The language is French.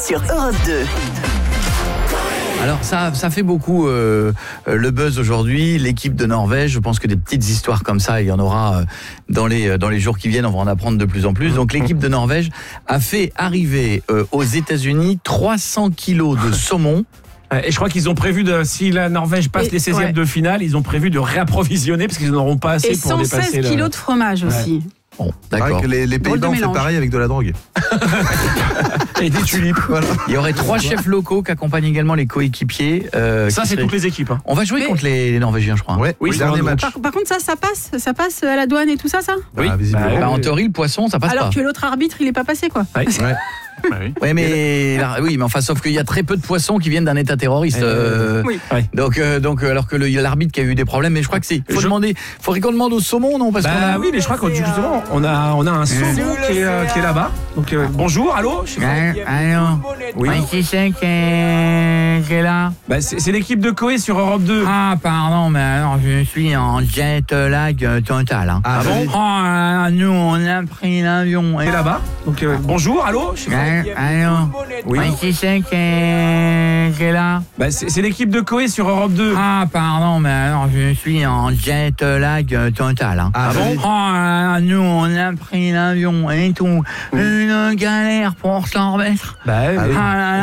sur Europe 2. Alors ça fait beaucoup le buzz aujourd'hui, l'équipe de Norvège. Je pense que des petites histoires comme ça, il y en aura dans les jours qui viennent, on va en apprendre de plus en plus. Donc l'équipe de Norvège a fait arriver aux États-Unis 300 kilos de saumon. Et je crois qu'ils ont prévu, si la Norvège passe les 16e de finale, ils ont prévu de réapprovisionner parce qu'ils n'en auront pas assez et pour dépasser 116 kilos de fromage aussi. Bon, d'accord. Que les Pays-Bas ont fait pareil avec de la drogue. Et des tulipes. Voilà. Il y aurait 3 chefs locaux qui accompagnent également les coéquipiers. Ça, c'est toutes les équipes. Hein. On va jouer contre les Norvégiens, je crois. Ouais, Oui, le dernier match. Par contre, ça passe à la douane et tout ça. Oui. Visiblement. En théorie, le poisson, ça passe Alors pas. que l'autre arbitre, il est pas passé, quoi. Ouais. Ouais. Oui, mais enfin, sauf qu'il y a très peu de poissons qui viennent d'un État terroriste. Oui. Donc, alors que il y a l'arbitre qui a eu des problèmes, mais je crois que faudrait qu'on demande au saumon, non? Parce qu'on a... oui, mais je crois que justement, on a un saumon qui est là-bas. Donc bonjour, allô. Allô. Oui. Qui c'est qui est là? C'est l'équipe de Coé sur Europe 2. Ah, pardon, mais alors je suis en jet lag total. Hein. Ah bon? Nous, on a pris l'avion. Et là-bas. Donc bonjour, allô. Allô. Oui. Qui c'est qui est là? C'est l'équipe de Coé sur Europe 2. Ah, pardon, mais alors je suis en jet lag total. Hein. Ah bon? Nous, on a pris l'avion et tout. Une galère pour s'en remettre. Oui. Ah là là.